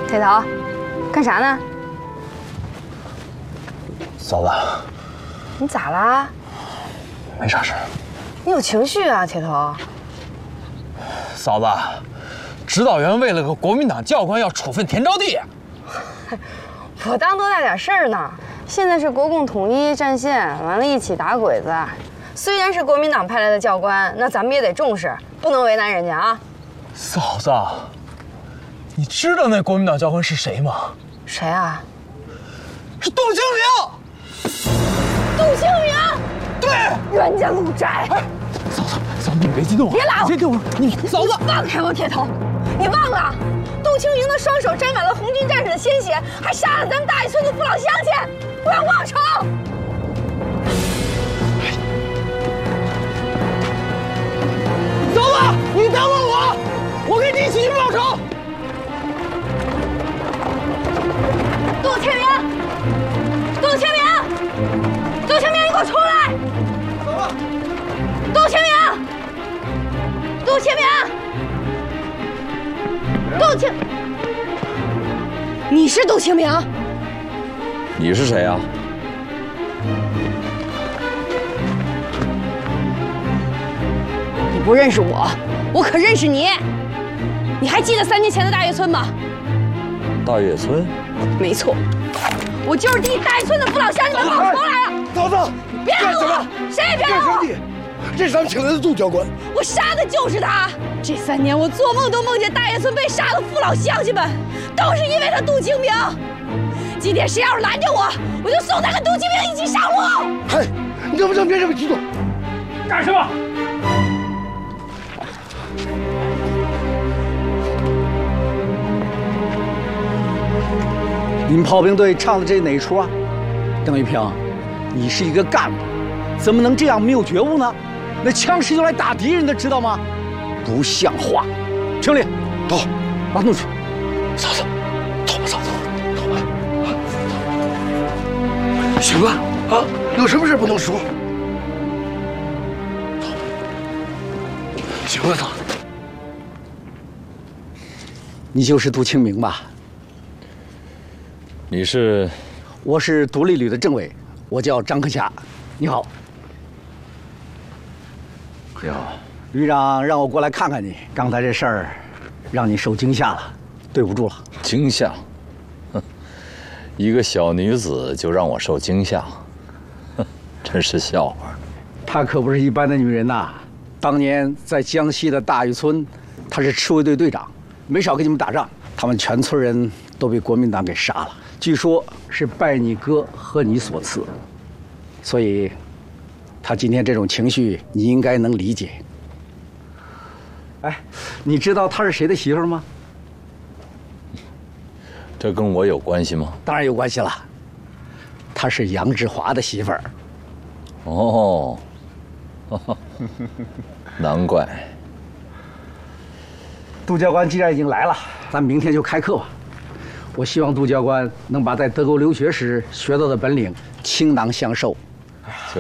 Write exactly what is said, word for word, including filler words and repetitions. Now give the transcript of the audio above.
铁头，干啥呢？ 嫂子， 你咋啦？ 没啥事儿。 你有情绪啊，铁头。 嫂子，指导员为了个国民党教官要处分田招娣。 我当多大点事儿呢？现在是国共统一战线，完了一起打鬼子。虽然是国民党派来的教官，那咱们也得重视，不能为难人家啊。 嫂子，你知道那国民党教官是谁吗？ 谁啊？ 是杜清明。 杜清明？ 对， 冤家路窄。 哎，嫂子，嫂子，你别激动啊！ 别拉我！ 别给我！你嫂子， 放开我，铁头！你忘了，杜清明的双手沾满了红军战士的鲜血，还杀了咱们大一村的父老乡亲，我要报仇！ 嫂子，你等等我，我跟你一起去报仇。 杜清明，杜清明，杜清明，你给我出来！ 嫂子， 杜清明，杜清明，杜清，你是杜清明？ 你是谁啊？ 你不认识我，我可认识你。你还记得三年前的大岳村吗？ 大岳村？ 没错，我就是替大岳村的父老乡亲们报仇来了。 嫂子， 别拦我！谁也别拦我！ 这是咱们请来的杜教官， 我杀的就是他。这三年我做梦都梦见大岳村被杀的父老乡亲们，都是因为他杜清明。今天谁要是拦着我，我就送他跟杜清明一起上路。 嗨，你能不能别这么激动？ 干什么？ 你们炮兵队唱的这哪一出啊？邓玉平，你是一个干部，怎么能这样没有觉悟呢？那枪是用来打敌人的，知道吗？不像话！经理， 走， 拉动去。 嫂子，走吧，嫂子，走吧。行了啊，有什么事不能说？走。行了，嫂子。 你就是杜清明吧？ 你是？ 我是独立旅的政委，我叫张克霞。你好。 你好。 旅长让我过来看看你，刚才这事儿让你受惊吓了，对不住了。 惊吓？哼，一个小女子就让我受惊吓，哼，真是笑话。 她可不是一般的女人呐！当年在江西的大峪村，她是赤卫队队长，没少跟你们打仗。他们全村人都被国民党给杀了，据说是拜你哥和你所赐，所以，她今天这种情绪，你应该能理解。哎，你知道她是谁的媳妇吗？ 这跟我有关系吗？ 当然有关系了，她是杨志华的媳妇儿。 哦，难怪。 杜教官既然已经来了，咱明天就开课吧。我希望杜教官能把在德国留学时学到的本领倾囊相授。